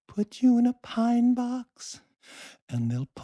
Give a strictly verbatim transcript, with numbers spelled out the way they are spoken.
put you in a pine box, and they'll